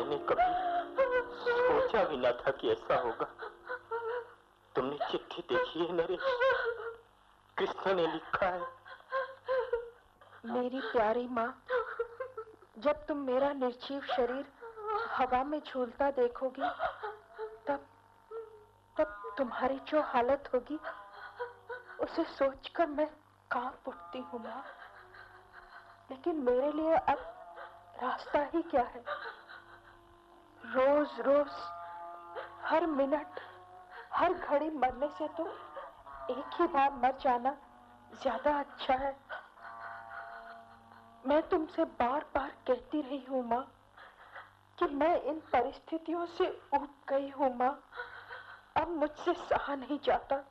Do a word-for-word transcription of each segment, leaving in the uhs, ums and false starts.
मैंने कभी सोचा भी ना था कि ऐसा होगा। तुमने चिट्ठी देखी है नरेश? कृष्ण ने लिखा है, मेरी प्यारी माँ, जब तुम मेरा निर्जीव शरीर हवा में झूलता देखोगी, तब तब तुम्हारी जो हालत होगी उसे सोचकर मैं कांप उठती हूँ माँ। लेकिन मेरे लिए अब रास्ता ही क्या है? रोज रोज हर मिनट हर घड़ी मरने से तो एक ही बार मर जाना ज्यादा अच्छा है। मैं तुमसे बार बार कहती रही हूँ माँ कि मैं इन परिस्थितियों से ऊब गई हूँ माँ। अब मुझसे सहा नहीं जाता।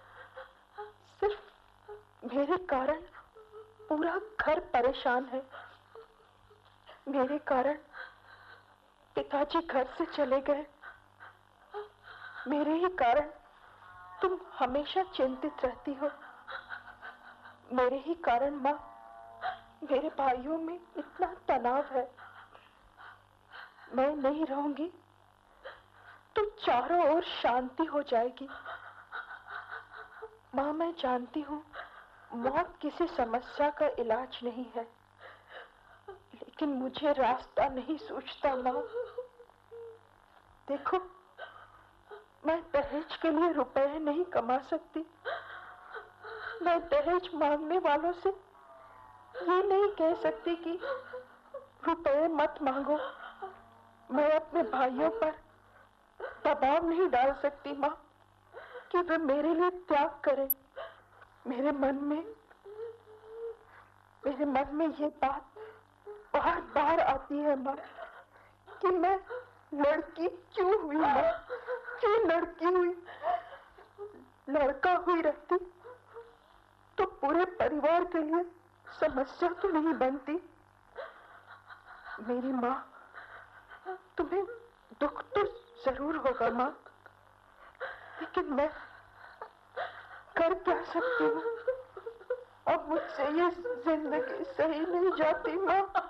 सिर्फ मेरे कारण पूरा घर परेशान है। मेरे कारण पिताजी घर से चले गए। मेरे ही कारण तुम हमेशा चिंतित रहती हो। मेरे ही कारण माँ मेरे भाइयों में इतना तनाव है। मैं नहीं रहूंगी तो चारों ओर शांति हो जाएगी। माँ, मैं जानती हूँ मौत किसी समस्या का इलाज नहीं है, लेकिन मुझे रास्ता नहीं सूझता माँ। देखो, मैं दहेज के लिए रुपए नहीं कमा सकती। मैं दहेज मांगने वालों से ये नहीं कह सकती कि रुपए मत मांगो। मैं अपने भाइयों पर दबाव नहीं डाल सकती माँ कि वे मेरे लिए त्याग करें। मेरे मन में मेरे मन में ये बात बार बार आती है माँ कि मैं लड़की क्यों हुई माँ, क्यों लड़की हुई। लड़का हुई रहती तो पूरे परिवार के लिए समस्या तो नहीं बनती। मेरी माँ, तुम्हें दुख तो जरूर होगा माँ, लेकिन मैं कर क्या सकती हूँ? अब मुझसे ये जिंदगी सही नहीं जाती माँ।